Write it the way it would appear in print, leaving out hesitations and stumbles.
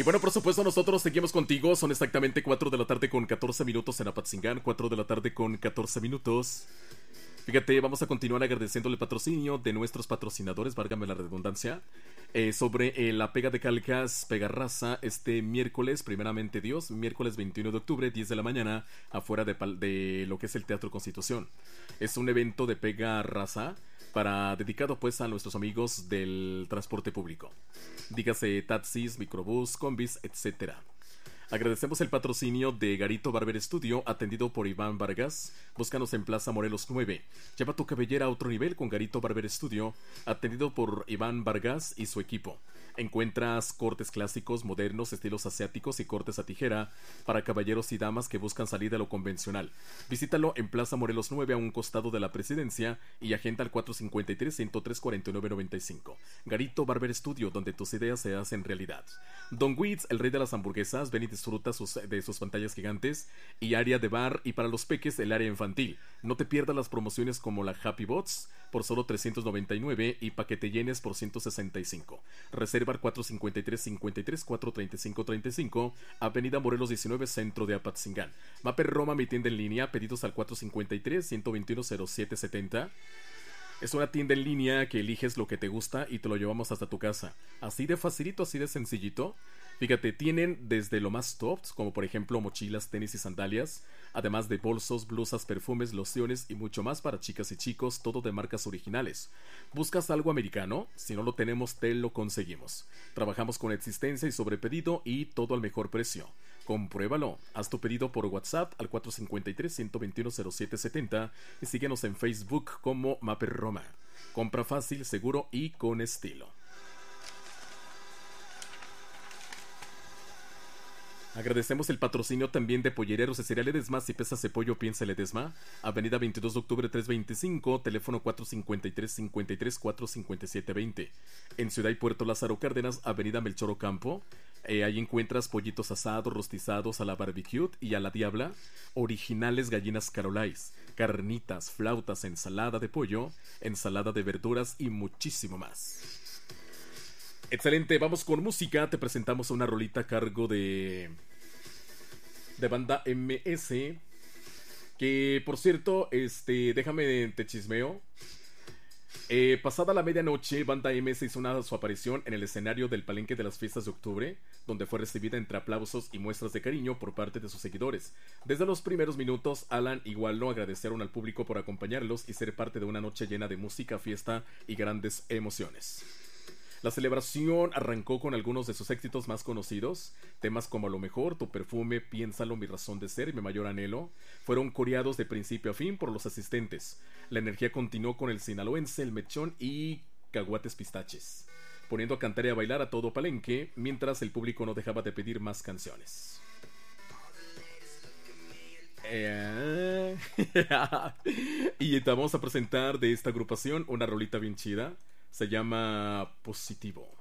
Y bueno, por supuesto, nosotros seguimos contigo. Son exactamente 4 de la tarde con 14 minutos en Apatzingán. 4 de la tarde con 14 minutos. Fíjate, vamos a continuar agradeciendo el patrocinio de nuestros patrocinadores, válgame la redundancia, sobre la pega de calcas Pega Raza este miércoles, primeramente Dios, miércoles 21 de octubre, 10 de la mañana, afuera de lo que es el Teatro Constitución. Es un evento de pega raza dedicado pues a nuestros amigos del transporte público. Dígase taxis, microbús, combis, etcétera. Agradecemos el patrocinio de Garito Barber Studio, atendido por Iván Vargas. Búscanos en Plaza Morelos 9. Lleva tu cabellera a otro nivel con Garito Barber Studio, atendido por Iván Vargas y su equipo. Encuentras cortes clásicos, modernos, estilos asiáticos y cortes a tijera para caballeros y damas que buscan salir de lo convencional. Visítalo en Plaza Morelos 9 a un costado de la Presidencia y agenda al 453-103-4995. Garito Barber Studio, donde tus ideas se hacen realidad. Don Witz, el rey de las hamburguesas, ven y disfruta de sus pantallas gigantes y área de bar, y para los peques el área infantil. No te pierdas las promociones como la Happy Bots por solo 399 y paquete llenes por 165. Reserva al 453-53-435-35, Avenida Morelos 19, Centro de Apatzingán. Maper Roma, mi tienda en línea, pedidos al 453-121-0770. Es una tienda en línea que eliges lo que te gusta y te lo llevamos hasta tu casa. Así de facilito, así de sencillito. Fíjate, tienen desde lo más tops, como por ejemplo mochilas, tenis y sandalias, además de bolsos, blusas, perfumes, lociones y mucho más para chicas y chicos, todo de marcas originales. ¿Buscas algo americano? Si no lo tenemos, te lo conseguimos. Trabajamos con existencia y sobrepedido y todo al mejor precio. Compruébalo. Haz tu pedido por WhatsApp al 453-121-0770 y síguenos en Facebook como Maper Roma. Compra fácil, seguro y con estilo. Agradecemos el patrocinio también de Pollereros de Cereal Ledesma. Si pesas de pollo, piensa Ledesma. Avenida 22 de octubre 325, teléfono 453-53-457-20. En Ciudad y Puerto Lázaro Cárdenas, Avenida Melchor Ocampo. Ahí encuentras pollitos asados, rostizados a la barbecue y a la diabla, originales gallinas carolais, carnitas, flautas, ensalada de pollo, ensalada de verduras y muchísimo más. Excelente, vamos con música. Te presentamos una rolita a cargo de Banda MS. Que por cierto, déjame te chismeo. Pasada la medianoche, Banda MS hizo su aparición en el escenario del Palenque de las Fiestas de Octubre, donde fue recibida entre aplausos y muestras de cariño por parte de sus seguidores. Desde los primeros minutos, Alan y Wallo agradecieron al público por acompañarlos y ser parte de una noche llena de música, fiesta y grandes emociones. La celebración arrancó con algunos de sus éxitos más conocidos. Temas como A lo mejor, Tu perfume, Piénsalo, Mi razón de ser y Mi mayor anhelo fueron coreados de principio a fin por los asistentes. La energía continuó con el sinaloense, el mechón y caguates pistaches, poniendo a cantar y a bailar a todo Palenque, mientras el público no dejaba de pedir más canciones. Y te vamos a presentar de esta agrupación una rolita bien chida. Se llama Positivo.